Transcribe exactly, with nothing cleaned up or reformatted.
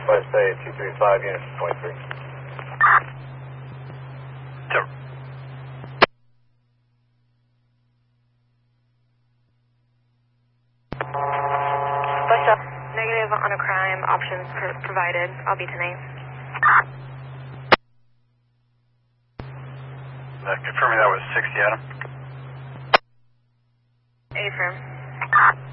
West Bay two three five, unit twenty-three. Two. What's up? Negative on a crime, options pr- provided. I'll be tonight. Uh, confirming that was sixty, Adam. A firm.